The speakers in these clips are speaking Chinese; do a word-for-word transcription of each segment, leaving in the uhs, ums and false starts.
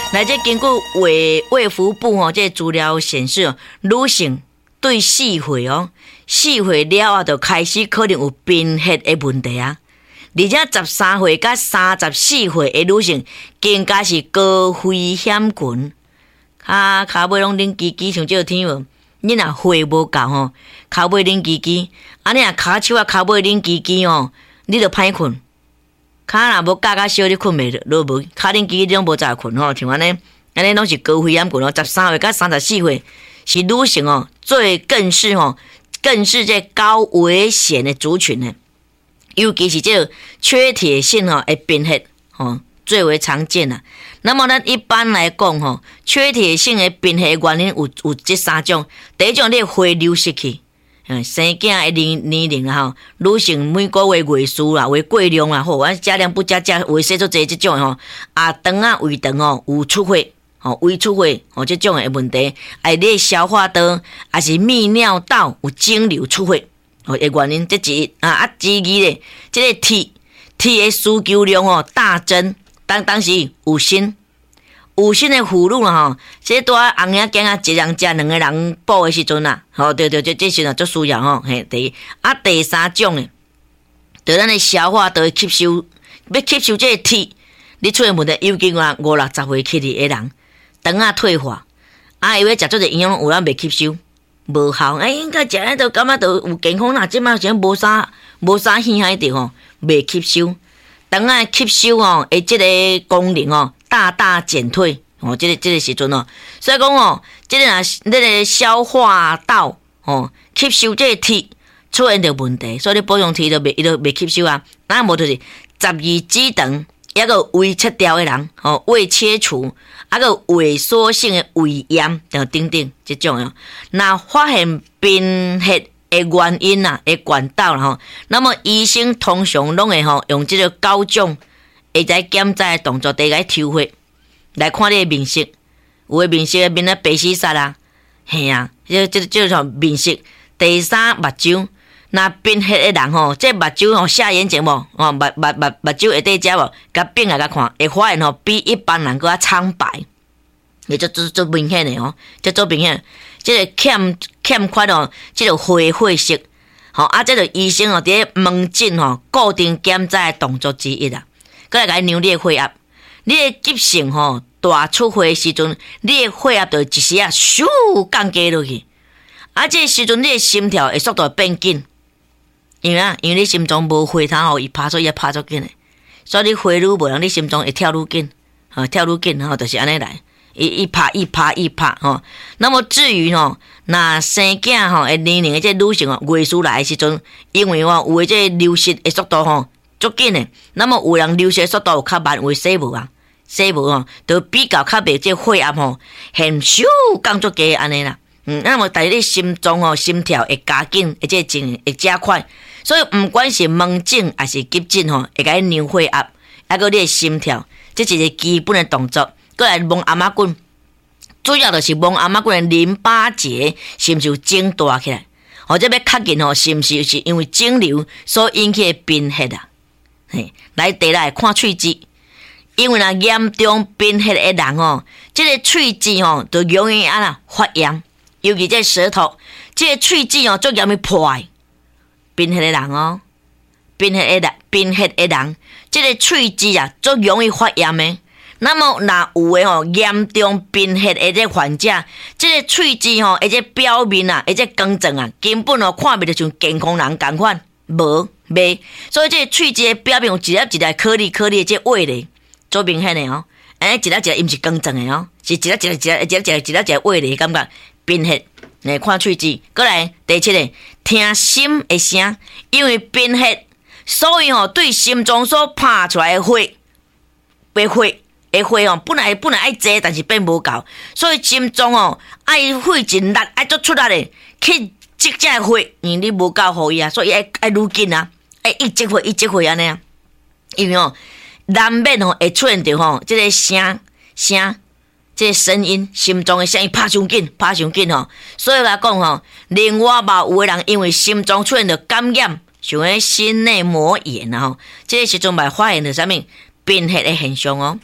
来，这根据卫卫福部哦，这资料显示哦，女性对四岁哦，四岁了啊，就开始可能有贫血的问题啊。而且十三岁到三十四岁的女性，更加是高危险群。啊，骹尾拢拎机机，像这个天无，你若血无够吼，骹尾拎机机，安尼啊，骹手啊，骹尾拎机机哦，你就歹困。骹若无夹甲小，你困袂着，落无骹拎机机拢无早困吼，像安尼，安尼拢是高危险群哦。十三岁到三十四岁是女性哦，最更是吼，更是这高危险的族群呢。尤其是这个缺铁性吼，会贫血吼。最为常见啦。那么咱一般来讲吼，缺铁性的贫血原因有有这三种。第一种，你血流失去，嗯，生囝的年年龄啦吼，女性每个月月数啦，为过量啦，吼，咱加量不加加，胃洗足济这种吼，啊肠啊胃肠吼有出血，吼胃出血，吼这种的问题，哎，你的消化道还是泌尿道有肿瘤出血，吼，的原因这一啊啊，之二咧，这个铁铁的需求量哦大增。当当时有心有心的妇女啦吼，这拄啊红眼镜啊，一人食两个人补的时阵啊，吼对对，这这时阵足需要吼，嘿第一啊第三种呢，就咱的消化道吸收，要吸收这个铁，你出现问题，尤其我五六十岁起的人，肠啊退化，啊因为食做者营养有咱袂吸收，无效，哎应该食咧都感觉都有健康啦，即摆像无啥无啥稀罕的吼，袂吸收。肠啊吸收哦，诶，这个功能哦，大大减退哦，这个这个时阵哦，所以讲哦，这个啊，那个消化道哦，吸收这个铁出现着问题，所以你补充铁就袂，伊就袂吸收啊。那无就是十二指肠，抑个胃切掉的人哦，胃切除，啊个萎缩性的胃炎等等等这种哦，那发现贫血的原因啊，的管道啦吼，那么医生通常拢会吼用这个高种会在检查的动作，第一个抽血来看你的面色，有的面色的面啊白死煞啦，嘿啊，这这这种面色。第三目睭，那贫血的人吼，这目睭吼下眼睛无，哦目目目目睭下底遮无，甲变来甲看，会发现吼比一般人搁较苍白，也就做做明显的吼，这做明显。这个欠欠缺哦，这个灰血色，吼啊，这个医生哦，伫咧门诊吼固定检查的动作之一啦。搁来甲伊量你的血压，你的急性吼大出血的时阵，你的血压就一时啊咻降低落去，啊，这个时阵你的心跳的速度会变紧，因为啊，因为你心脏无血通互伊拍出，伊拍足紧的，所以你血愈无，你心脏会跳愈紧，吼跳愈紧，吼就是安尼来。一一拍一拍一拍吼，那么至于吼，那生囝吼，诶年龄的这女性哦，月数来的时阵，因为哦有的这流失的速度吼足紧的，那么有人流失的速度较慢，有洗无啊，洗无吼，就比较较袂这血压吼，很咻降足低安尼啦。嗯，那么但是你心脏吼心跳会加紧，而且真会加快，所以不管是门诊还是急诊吼，会甲你量血压，还个你的心跳，这是一个基本的动作。过来摸阿妈棍，主要就是摸阿妈棍的淋巴结是毋是有肿大起来，或者要确认吼是毋是是因为肿瘤所引起的贫血啊？嘿，来第来看喙齿，因为若严重贫血的人吼，这个喙齿吼就容易安那发炎，尤其这舌头，这个喙齿吼最容易破的。贫血的人哦，贫血的人，贫血的人，这个喙齿啊最容易发炎的。那么，若有诶吼严重贫血诶这患者，这个喙齿吼，而且表面啊，而且光泽啊，根本哦看袂着像健康人共款，无袂。所以这个喙齿诶表面有一粒一粒颗粒颗粒诶这位咧，做明显诶哦。哎，一粒一粒，伊毋是光泽诶哦，是一粒一粒一粒一粒一粒一粒一粒位咧，感觉贫血。来看喙齿，过来第七个，听心诶声，因为贫血，所以吼对心脏所拍出来诶血，被血。会血哦，本来本来爱济，但是变无够，所以心脏哦爱血真力，爱做出力咧，去积这血，因为你无够互伊啊，所以爱爱愈紧啊，爱一积血一积血安尼啊。因为哦，难免哦会出现着吼，这个声声，这个声音，心脏的声音拍伤紧，拍伤紧吼。所以来讲吼，另外嘛有的人因为心脏出现着感染，像迄心内膜炎啊吼，这个时阵嘛发现着啥物贫血的现象哦。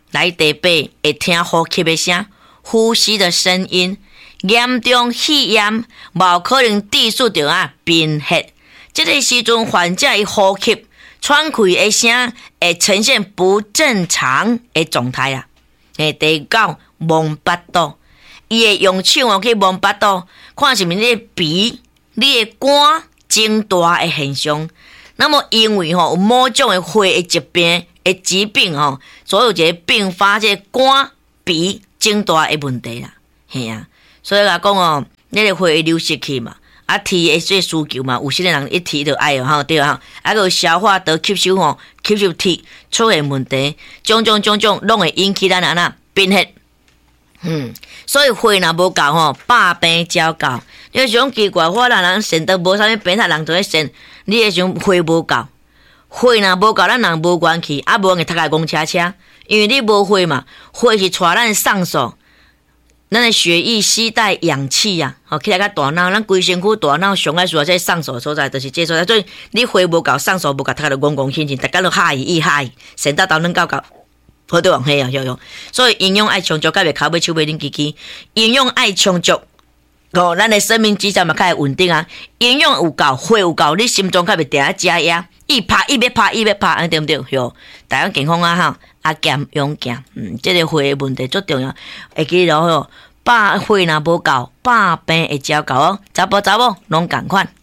来第八会听呼吸的声，呼吸的声音。严重肺炎无可能致使着啊贫血，这个时阵患者伊呼吸喘气的声会呈现不正常的状态啊。诶，第九摸巴肚，伊会用手哦去摸巴肚，看是毋是你的鼻、你的肝增大的现象。那么因为吼、哦、有某种的肺的疾病的疾病吼、哦，所以有一个并发这肝鼻增大的问题啦，嘿啊。所以来讲哦，你个血流失去嘛，啊，体的这需求嘛，有些人一提就爱哦，吼对啊，啊个消化得吸收吼，吸收体出现问题，种种种种拢会引起咱安那贫血。嗯，所以血若无够吼，百病交到。你想奇怪，我人人肾都无啥物病，他人做咧肾，你会想血无够，血若无够，咱人无元气，啊无用读个公车车，因为你无血嘛，血是带咱上手。咱的血液携带氧气啊，吼起来个大脑，咱规身躯大脑上爱需要这上手所在，就是这所在。所以你血无够，上手无够，他就戆戆心情，大家都嗨伊嗨，神到到能搞搞，好对往黑啊，有有。所以营养爱充足，甲袂口尾手尾恁叽叽，营养爱充足，哦，咱的生命指数嘛较会稳定啊。营养有够，血有够，你心脏较袂定啊加压，一拍一要拍一要拍，安对毋对？哟，大家健康啊哈。啊，健勇健，嗯，这个血的问题最重要。会记牢吼，百血若无够，百病会照到哦。查甫查某拢共款。